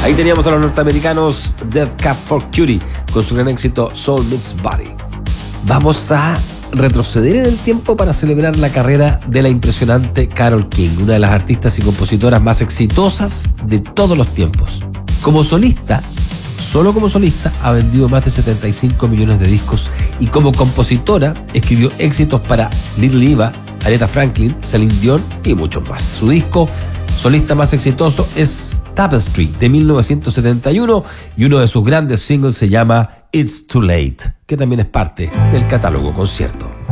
Ahí teníamos a los norteamericanos Death Cab for Cutie con su gran éxito Soul Meets Body. Vamos a retroceder en el tiempo para celebrar la carrera de la impresionante Carole King, una de las artistas y compositoras más exitosas de todos los tiempos. Como solista, solo como solista, ha vendido más de 75 millones de discos y como compositora escribió éxitos para Little Eva, Aretha Franklin, Celine Dion y muchos más. Su disco solista más exitoso es Tapestry de 1971 y uno de sus grandes singles se llama It's Too Late, que también es parte del catálogo concierto.